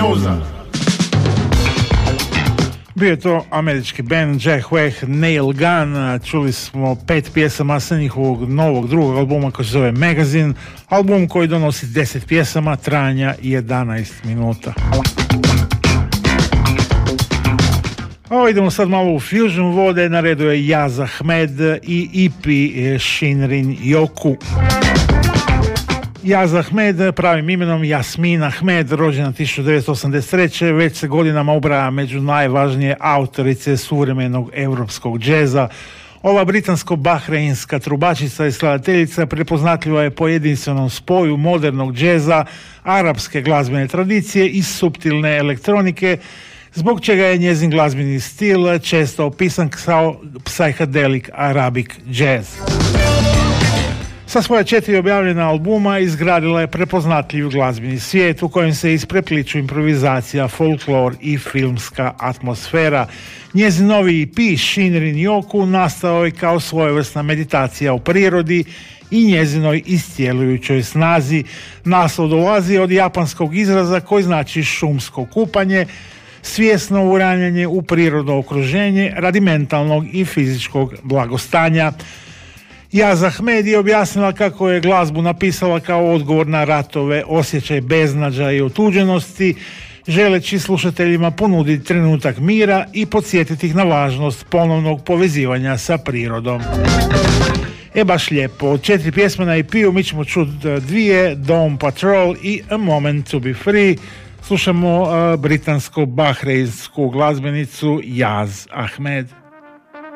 Mioza. Bio je to američki band Jack Whack, Nail Gun. Čuli smo 5 pjesama sa njihovog novog drugog albuma koji se zove Magazine, album koji donosi 10 pjesama trajanja 11 minuta. Idemo sad malo u fusion vode. Na redu je Yaz Ahmed i EP Shinrin Yoku. Yaz Ahmed, pravim imenom Jasmin Ahmed, rođena 1983. Već se godinama ubraja među najvažnije autorice suvremenog europskog džeza. Ova britansko-bahreinska trubačica i skladateljica prepoznatljiva je po jedinstvenom spoju modernog džeza, arapske glazbene tradicije i suptilne elektronike, zbog čega je njezin glazbeni stil često opisan kao psychedelic Arabic jazz. Sa svoja 4 objavljena albuma izgradila je prepoznatljiv glazbeni svijet u kojem se isprepliču improvizacija, folklor i filmska atmosfera. Njezin novi EP Shinrin Yoku nastao je kao svojevrsna meditacija o prirodi i njezinoj iscjelujućoj snazi. Naslov dolazi od japanskog izraza koji znači šumsko kupanje, svjesno uranjanje u prirodno okruženje radi mentalnog i fizičkog blagostanja. Yaz Ahmed je objasnila kako je glazbu napisala kao odgovor na ratove, osjećaj beznađa i otuđenosti, želeći slušateljima ponuditi trenutak mira i podsjetiti ih na važnost ponovnog povezivanja sa prirodom. Baš lijepo. Od 4 pjesme na EP-u mi ćemo čuti 2, Dawn Patrol i A Moment to be Free. Slušamo britansko-bahreinsku glazbenicu Yaz Ahmed.